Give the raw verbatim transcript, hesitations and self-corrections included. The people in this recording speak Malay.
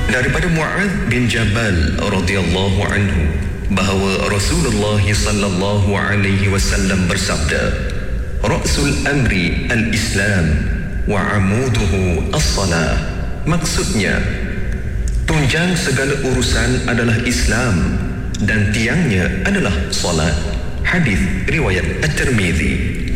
Daripada Mu'adz bin Jabal radhiyallahu anhu bahawa Rasulullah sallallahu alaihi wasallam bersabda, Ra'sul amri al-Islam wa amuduhu as-salah. Maksudnya, tunjang segala urusan adalah Islam dan tiangnya adalah salat. Hadis riwayat At-Tirmizi.